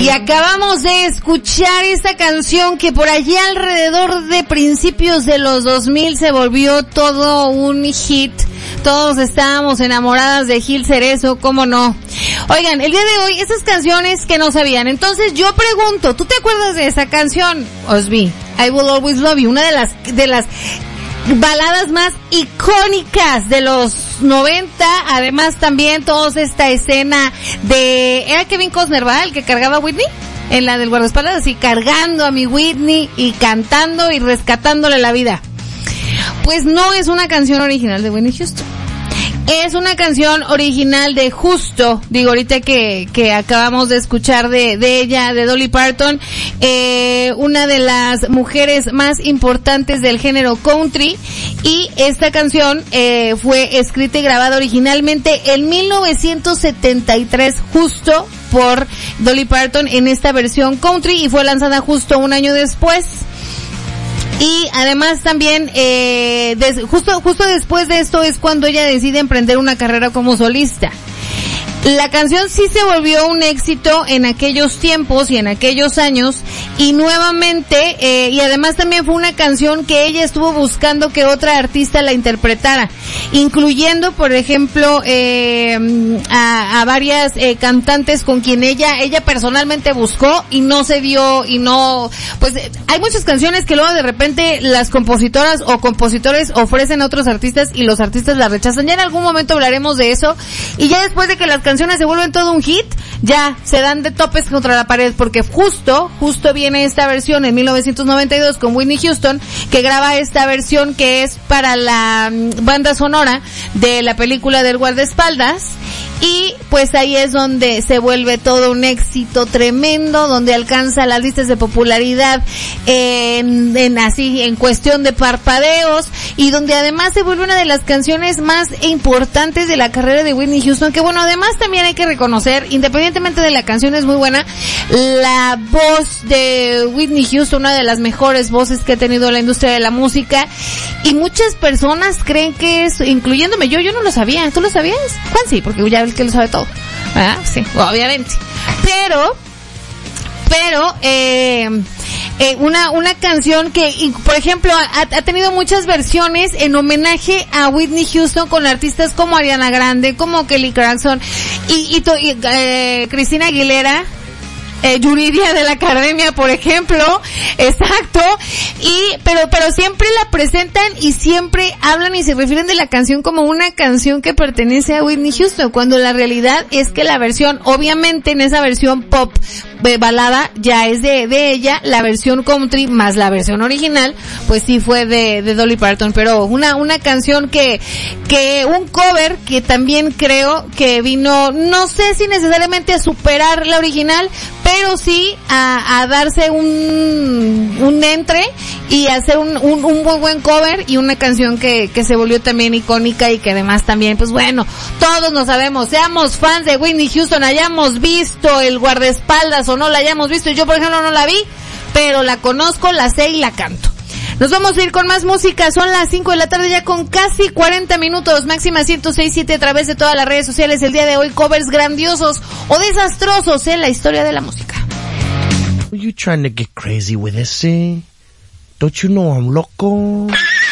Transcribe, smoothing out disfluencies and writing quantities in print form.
Y acabamos de escuchar esta canción que por allí alrededor de principios de los 2000 se volvió todo un hit. Todos estábamos enamoradas de Gil Cerezo, ¿cómo no? Oigan, el día de hoy, esas canciones que no sabían. Entonces yo pregunto, ¿tú te acuerdas de esa canción, Osby? I Will Always Love You, una de las baladas más icónicas de los 90, además también toda esta escena de, era Kevin Costner, ¿verdad? El que cargaba a Whitney en la del guardaespaldas, así cargando a mi Whitney y cantando y rescatándole la vida. Pues no es una canción original de Whitney Houston. Es una canción original de justo, digo ahorita que acabamos de escuchar de ella, de Dolly Parton, una de las mujeres más importantes del género country, y esta canción fue escrita y grabada originalmente en 1973 justo por Dolly Parton en esta versión country y fue lanzada justo un año después. Y además también, justo después de esto es cuando ella decide emprender una carrera como solista. La canción sí se volvió un éxito en aquellos tiempos y en aquellos años, y nuevamente, y además también fue una canción que ella estuvo buscando que otra artista la interpretara, incluyendo, por ejemplo, a varias cantantes con quien ella personalmente buscó y no se dio, y no, pues hay muchas canciones que luego de repente las compositoras o compositores ofrecen a otros artistas y los artistas la rechazan. Ya en algún momento hablaremos de eso, y ya después de que las canciones se vuelven todo un hit, ya se dan de topes contra la pared, porque justo viene esta versión en 1992 con Whitney Houston, que graba esta versión que es para la banda sonora de la película del guardaespaldas, y pues ahí es donde se vuelve todo un éxito tremendo, donde alcanza las listas de popularidad en cuestión de parpadeos, y donde además se vuelve una de las canciones más importantes de la carrera de Whitney Houston, que bueno, además también hay que reconocer, independientemente de la canción es muy buena, la voz de Whitney Houston, una de las mejores voces que ha tenido la industria de la música, y muchas personas creen que es, incluyéndome yo no lo sabía. ¿Tú lo sabías? Juan sí, porque ya el que lo sabe todo, ¿verdad? Sí, obviamente. Pero una canción que, por ejemplo, ha tenido muchas versiones en homenaje a Whitney Houston con artistas como Ariana Grande, como Kelly Clarkson y Cristina Aguilera, Yuridia de la Academia, por ejemplo, exacto, pero siempre la presentan y siempre hablan y se refieren de la canción como una canción que pertenece a Whitney Houston, cuando la realidad es que la versión, obviamente en esa versión pop balada ya es de ella, la versión country más la versión original pues sí fue de Dolly Parton, pero una canción que un cover que también creo que vino, no sé si necesariamente a superar la original, pero sí a darse un entre y hacer un muy buen cover, y una canción que se volvió también icónica, y que además también, pues bueno, todos nos sabemos, seamos fans de Whitney Houston, hayamos visto el guardaespaldas o no la hayamos visto, yo por ejemplo no la vi, pero la conozco, la sé y la canto. Nos vamos a ir con más música, son las 5 de la tarde ya con casi 40 minutos, Máxima 106.7 a través de todas las redes sociales. El día de hoy covers grandiosos o desastrosos en la historia de la música. Are you trying to get crazy with this, eh? Don't you know I'm loco?